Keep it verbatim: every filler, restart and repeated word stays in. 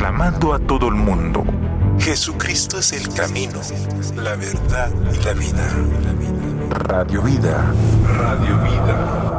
amando a todo el mundo. Jesucristo es el camino, la verdad y la vida. Radio Vida. Radio Vida.